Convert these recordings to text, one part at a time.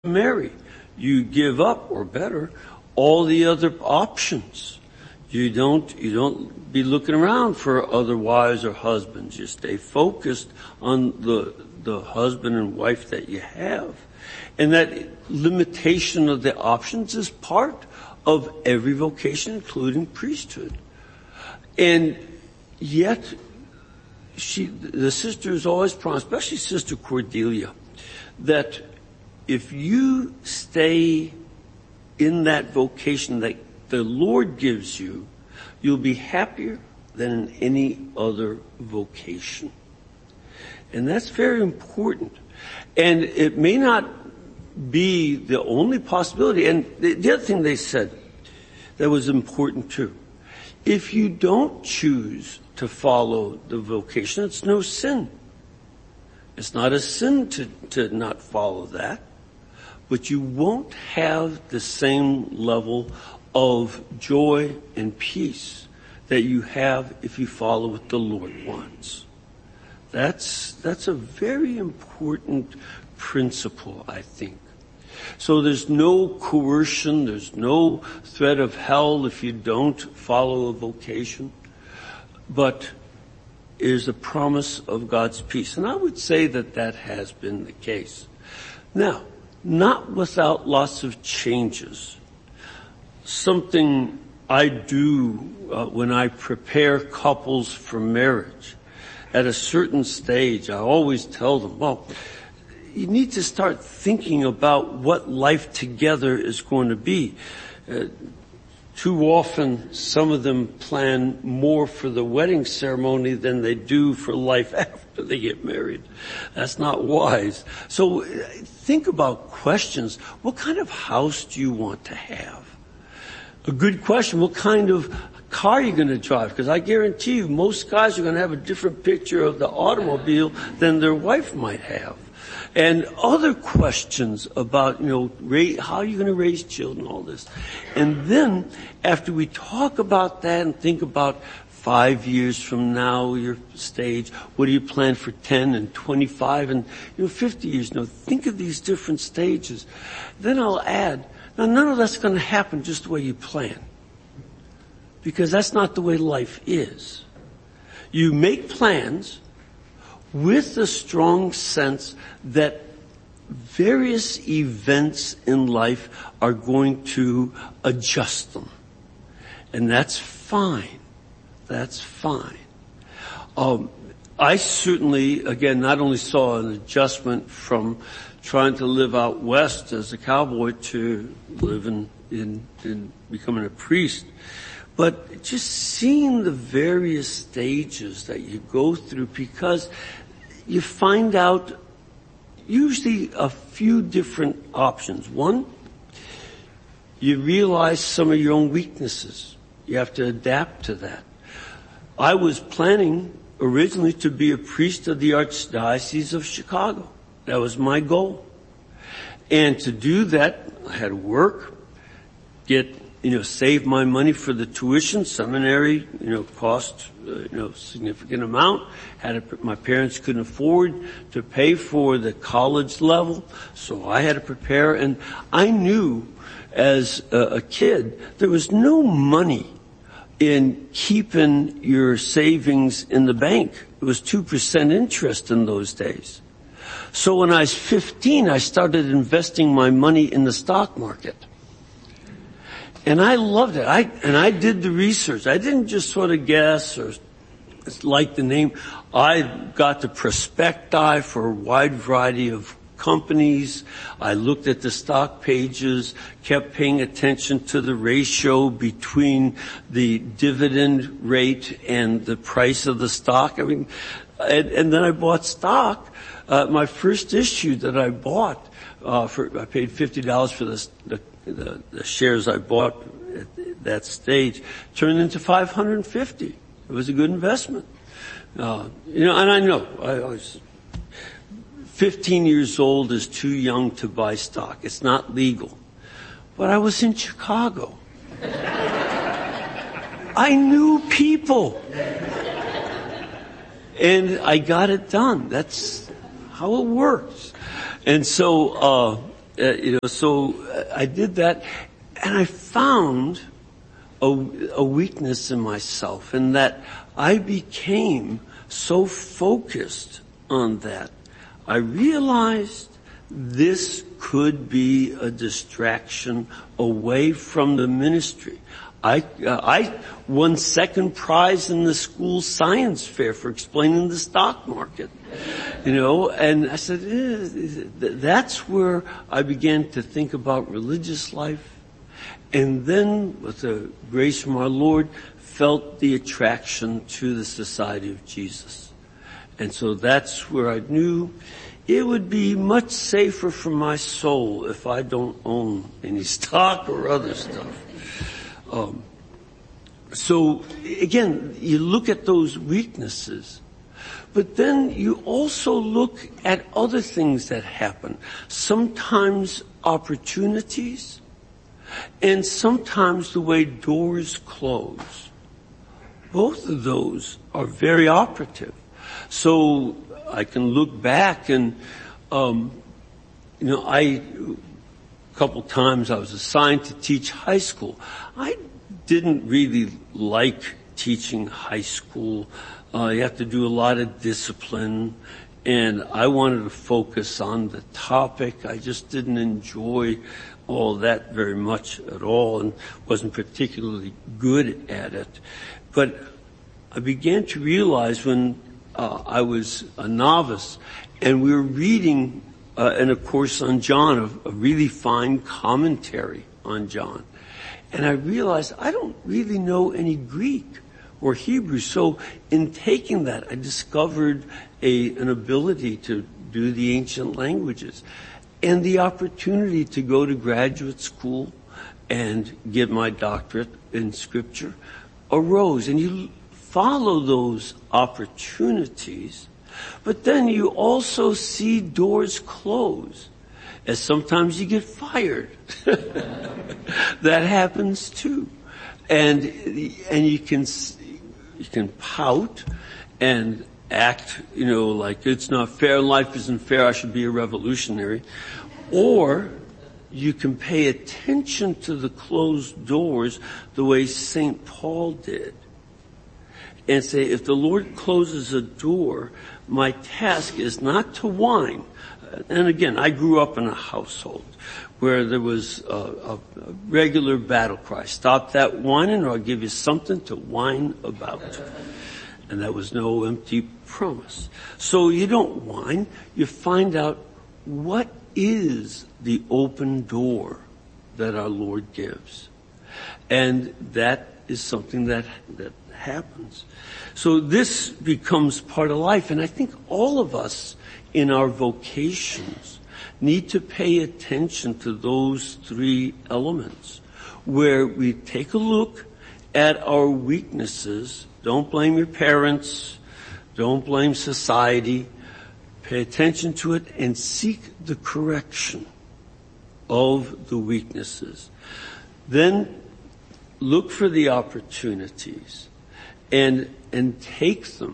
marry. You give up, or better, all the other options. You don't be looking around for other wives or husbands. You stay focused on the husband and wife that you have. And that limitation of the options is part of every vocation, including priesthood. And yet, the sisters always promise, especially Sister Cordelia, that if you stay in that vocation that the Lord gives you, you'll be happier than in any other vocation. And that's very important. And it may not be the only possibility. And the other thing they said that was important too, if you don't choose to follow the vocation, it's no sin. It's not a sin to not follow that. But you won't have the same level of joy and peace that you have if you follow what the Lord wants. That's a very important principle, I think. So there's no coercion, there's no threat of hell if you don't follow a vocation, but is a promise of God's peace. And I would say that has been the case. Now, not without lots of changes. Something I do when I prepare couples for marriage. At a certain stage, I always tell them, well, you need to start thinking about what life together is going to be. Too often, some of them plan more for the wedding ceremony than they do for life after they get married. That's not wise. So think about questions. What kind of house do you want to have? A good question, what kind of car are you going to drive? Because I guarantee you, most guys are going to have a different picture of the automobile than their wife might have. And other questions about, how are you going to raise children, all this. And then, after we talk about that and think about 5 years from now, your stage, what do you plan for 10 and 25 and, 50 years? Think of these different stages. Then I'll add, now none of that's going to happen just the way you plan. Because that's not the way life is. You make plans with a strong sense that various events in life are going to adjust them. And that's fine. That's fine. I certainly, again, not only saw an adjustment from trying to live out west as a cowboy to living in becoming a priest, but just seeing the various stages that you go through, because you find out usually a few different options. One, you realize some of your own weaknesses. You have to adapt to that. I was planning originally to be a priest of the Archdiocese of Chicago. That was my goal. And to do that, I had to work, save my money for the tuition. Seminary, cost, significant amount. My parents couldn't afford to pay for the college level, so I had to prepare. And I knew as a kid, there was no money in keeping your savings in the bank. It was 2% interest in those days. So when I was 15, I started investing my money in the stock market. And I loved it. I did the research. I didn't just sort of guess or like the name. I got the prospecti for a wide variety of companies. I looked at the stock pages, kept paying attention to the ratio between the dividend rate and the price of the stock. And then I bought stock. My first issue that I bought, I paid $50 for the shares I bought at that stage, turned into $550. It was a good investment. And I know, I was 15 years old is too young to buy stock. It's not legal. But I was in Chicago. I knew people. And I got it done. That's how it works. And so, So I did that, and I found a weakness in myself, in that I became so focused on that. I realized this could be a distraction away from the ministry. I won second prize in the school science fair for explaining the stock market, and I said, that's where I began to think about religious life. And then, with the grace from our Lord, felt the attraction to the Society of Jesus. And so that's where I knew it would be much safer for my soul if I don't own any stock or other stuff. So again, you look at those weaknesses, but then you also look at other things that happen. Sometimes opportunities, and sometimes the way doors close. Both of those are very operative. So I can look back and, a couple times I was assigned to teach high school. I didn't really like teaching high school. You have to do a lot of discipline, and I wanted to focus on the topic. I just didn't enjoy all that very much at all, and wasn't particularly good at it. But I began to realize when I was a novice, and we were reading in a course on John, a really fine commentary on John. And I realized I don't really know any Greek or Hebrew. So in taking that, I discovered an ability to do the ancient languages. And the opportunity to go to graduate school and get my doctorate in Scripture arose. And you follow those opportunities, but then you also see doors close, as sometimes you get fired. That happens too. And you can pout and act, like it's not fair, life isn't fair, I should be a revolutionary. Or you can pay attention to the closed doors the way St. Paul did. And say, if the Lord closes a door, my task is not to whine. And again, I grew up in a household where there was a regular battle cry. Stop that whining, or I'll give you something to whine about. And that was no empty promise. So you don't whine. You find out what is the open door that our Lord gives. And that is something that happens. So this becomes part of life. And I think all of us in our vocations need to pay attention to those three elements, where we take a look at our weaknesses. Don't blame your parents. Don't blame society. Pay attention to it and seek the correction of the weaknesses. Then look for the opportunities and take them.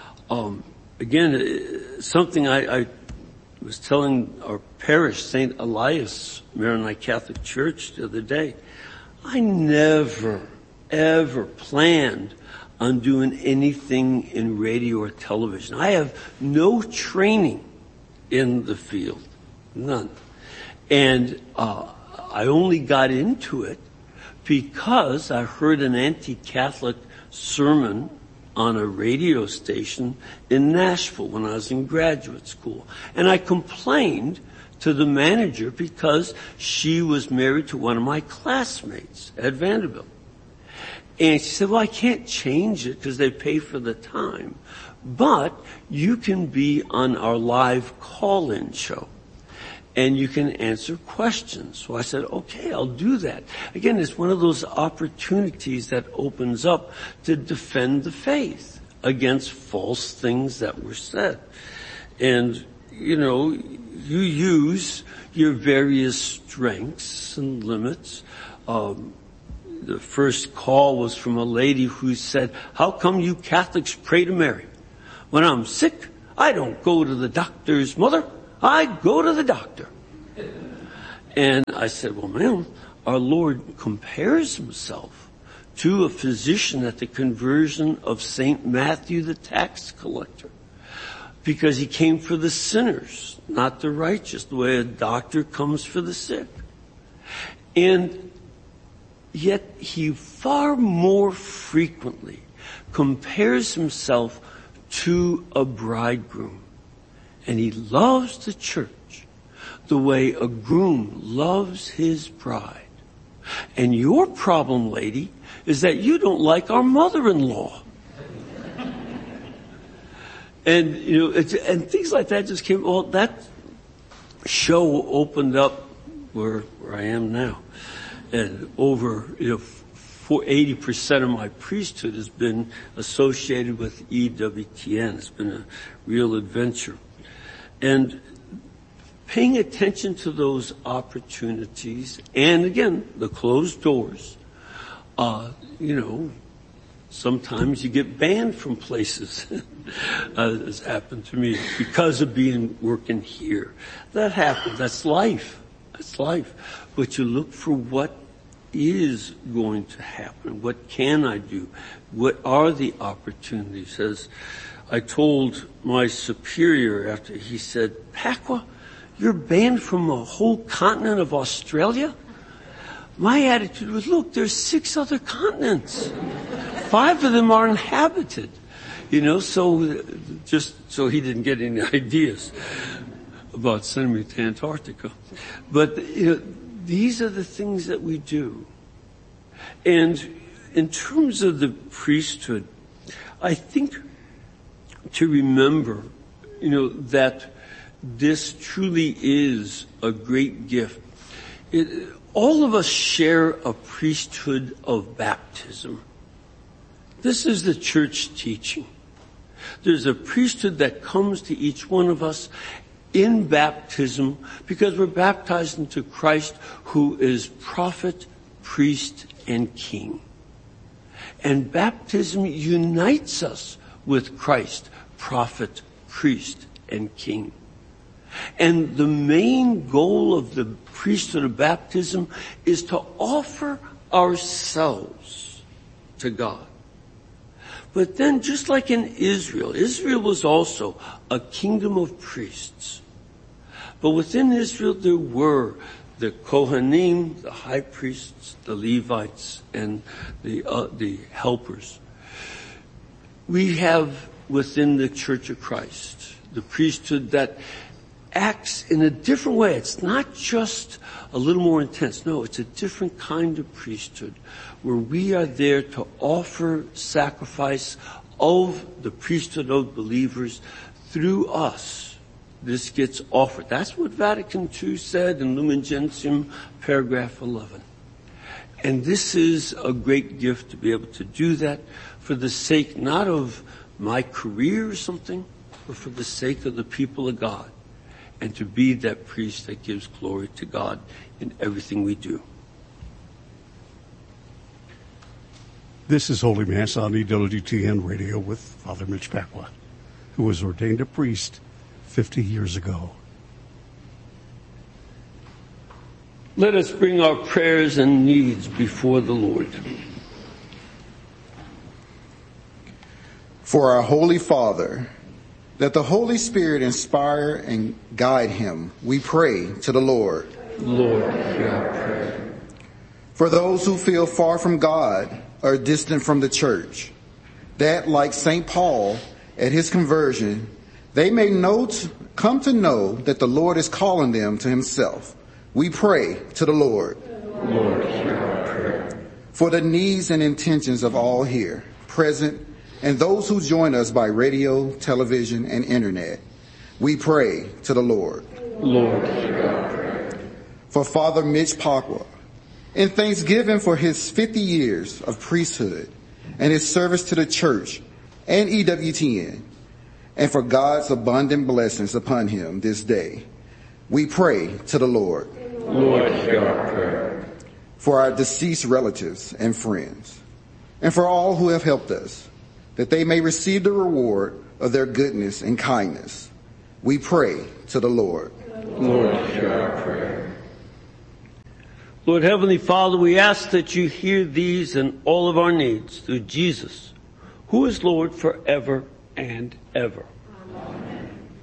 Again, something I was telling our parish, St. Elias Maronite Catholic Church, the other day. I never, ever planned on doing anything in radio or television. I have no training in the field. None. And I only got into it because I heard an anti-Catholic sermon on a radio station in Nashville when I was in graduate school. And I complained to the manager because she was married to one of my classmates at Vanderbilt. And she said, well, I can't change it because they pay for the time, but you can be on our live call-in show and you can answer questions. So I said, okay, I'll do that. Again, it's one of those opportunities that opens up to defend the faith against false things that were said. And, you use your various strengths and limits. The first call was from a lady who said, how come you Catholics pray to Mary? When I'm sick, I don't go to the doctor's mother. I go to the doctor. And I said, well, ma'am, our Lord compares himself to a physician at the conversion of St. Matthew the tax collector, because he came for the sinners, not the righteous, the way a doctor comes for the sick. And yet he far more frequently compares himself to a bridegroom. And he loves the church the way a groom loves his bride. And your problem, lady, is that you don't like our mother-in-law. And, and things like that just came, well, that show opened up where I am now. And over, 80% of my priesthood has been associated with EWTN. It's been a real adventure. And paying attention to those opportunities, and again, the closed doors, sometimes you get banned from places, as happened to me, because of working here. That happens. That's life. That's life. But you look for what is going to happen. What can I do? What are the opportunities? As I told my superior after, he said, Pacwa, you're banned from a whole continent of Australia? My attitude was, look, there's 6 other continents. 5 of them are inhabited. So just so he didn't get any ideas about sending me to Antarctica. But, these are the things that we do. And in terms of the priesthood, I think to remember, that this truly is a great gift. All of us share a priesthood of baptism. This is the church teaching. There's a priesthood that comes to each one of us in baptism because we're baptized into Christ, who is prophet, priest, and king. And baptism unites us with Christ, prophet, priest, and king. And the main goal of the priesthood of baptism is to offer ourselves to God. But then, just like in Israel was also a kingdom of priests. But within Israel there were the Kohanim, the high priests, the Levites, and the helpers. We have within the Church of Christ the priesthood that acts in a different way. It's not just a little more intense. No, it's a different kind of priesthood where we are there to offer sacrifice of the priesthood of believers through us. This gets offered. That's what Vatican II said in Lumen Gentium, paragraph 11. And this is a great gift to be able to do that for the sake not of my career or something, but for the sake of the people of God. And to be that priest that gives glory to God in everything we do. This is Holy Mass on EWTN Radio with Father Mitch Pacwa, who was ordained a priest 50 years ago. Let us bring our prayers and needs before the Lord. For our Holy Father, that the Holy Spirit inspire and guide him, we pray to the Lord. Lord, hear our prayer. For those who feel far from God or distant from the church, that, like St. Paul at his conversion, they may come to know that the Lord is calling them to himself. We pray to the Lord. Lord, hear our prayer. For the needs and intentions of all here, present, and those who join us by radio, television, and internet, we pray to the Lord. Lord, hear our prayer. For Father Mitch Pacwa, in thanksgiving for his 50 years of priesthood and his service to the church and EWTN, and for God's abundant blessings upon him this day, we pray to the Lord. Lord, hear our prayer. For our deceased relatives and friends, and for all who have helped us, that they may receive the reward of their goodness and kindness, we pray to the Lord. Lord, hear our prayer. Lord Heavenly Father, we ask that you hear these and all of our needs through Jesus, who is Lord forever and ever.